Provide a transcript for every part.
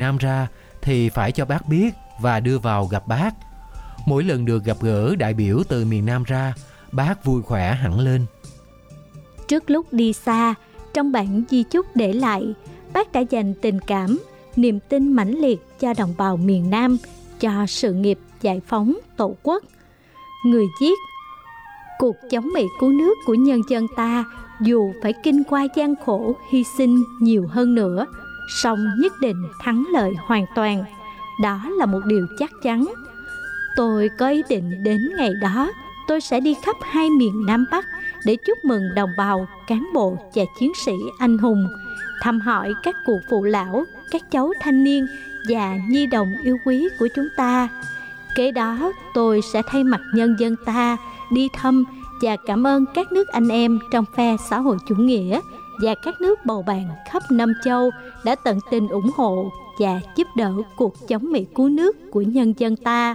Nam ra thì phải cho bác biết và đưa vào gặp bác. Mỗi lần được gặp gỡ đại biểu từ miền Nam ra, bác vui khỏe hẳn lên. Trước lúc đi xa, trong bản di chúc để lại, bác đã dành tình cảm, niềm tin mãnh liệt cho đồng bào miền Nam, cho sự nghiệp giải phóng Tổ quốc. Người viết: cuộc chống Mỹ cứu nước của nhân dân ta dù phải kinh qua gian khổ, hy sinh nhiều hơn nữa, song nhất định thắng lợi hoàn toàn. Đó là một điều chắc chắn. Tôi có ý định đến ngày đó, tôi sẽ đi khắp hai miền Nam Bắc để chúc mừng đồng bào, cán bộ và chiến sĩ anh hùng, thăm hỏi các cụ phụ lão, các cháu thanh niên và nhi đồng yêu quý của chúng ta. Kế đó, tôi sẽ thay mặt nhân dân ta đi thăm và cảm ơn các nước anh em trong phe xã hội chủ nghĩa và các nước bầu bạn khắp Nam Châu đã tận tình ủng hộ và giúp đỡ cuộc chống Mỹ cứu nước của nhân dân ta.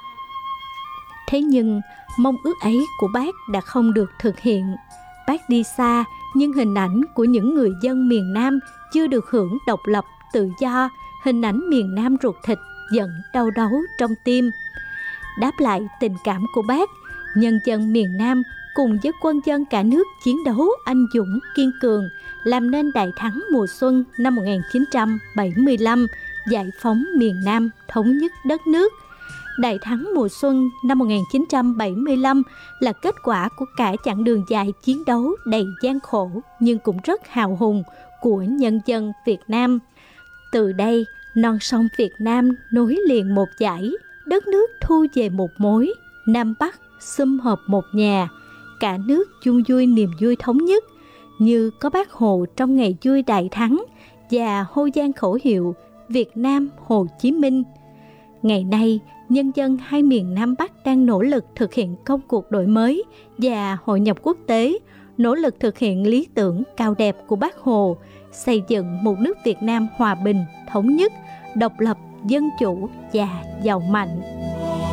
Thế nhưng, mong ước ấy của bác đã không được thực hiện. Bác đi xa, nhưng hình ảnh của những người dân miền Nam chưa được hưởng độc lập, tự do, hình ảnh miền Nam ruột thịt vẫn đau đáu trong tim. Đáp lại tình cảm của bác, nhân dân miền Nam cùng với quân dân cả nước chiến đấu anh dũng kiên cường, làm nên đại thắng mùa xuân năm 1975, giải phóng miền Nam, thống nhất đất nước. Đại thắng mùa xuân năm 1975 là kết quả của cả chặng đường dài chiến đấu đầy gian khổ nhưng cũng rất hào hùng của nhân dân Việt Nam. Từ đây, non sông Việt Nam nối liền một dải, đất nước thu về một mối, Nam Bắc sum họp một nhà, cả nước chung vui niềm vui thống nhất, như có Bác Hồ trong ngày vui đại thắng và hô vang khẩu hiệu Việt Nam Hồ Chí Minh. Ngày nay, nhân dân hai miền Nam Bắc đang nỗ lực thực hiện công cuộc đổi mới và hội nhập quốc tế, nỗ lực thực hiện lý tưởng cao đẹp của Bác Hồ, xây dựng một nước Việt Nam hòa bình, thống nhất, độc lập, dân chủ và giàu mạnh.